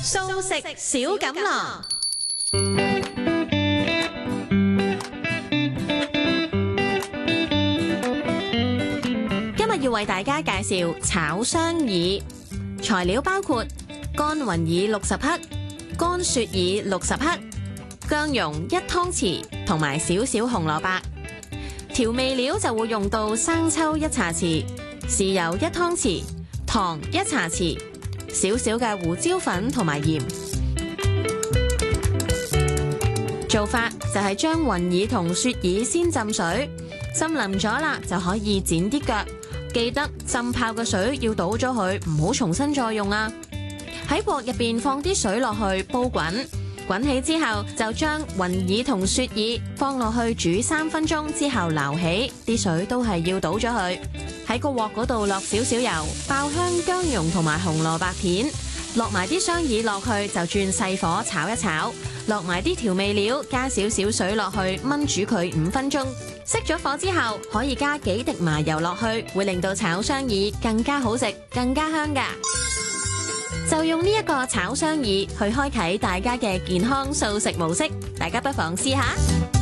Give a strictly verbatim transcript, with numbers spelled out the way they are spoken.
素食小錦囊。今日要為大家介紹炒雙耳，材料包括乾雲耳六十克、乾雪耳六十克、薑蓉一湯匙同埋少少紅蘿蔔。調味料就會用到生抽一茶匙、豉油一湯匙、糖一茶匙、少少嘅胡椒粉同埋鹽。做法就係將雲耳同雪耳先浸水，浸腍咗啦就可以剪啲腳，記得浸泡嘅水要倒咗佢，唔好重新再用啊！喺鑊入邊放啲水落去煲滾，滾起之後就將雲耳同雪耳放落去煮三分鐘之後撈起，啲水都係要倒咗佢。喺個鑊嗰度落少少油，爆香薑蓉同埋紅蘿蔔片，落埋啲雙耳落去就轉細火炒一炒，落埋啲調味料，加少少水落去燜煮佢五分鐘。熄咗火之後，可以加幾滴麻油落去，會令到炒雙耳更加好食，更加香㗎。就用呢一個炒雙耳去開啟大家嘅健康素食模式，大家不妨試下。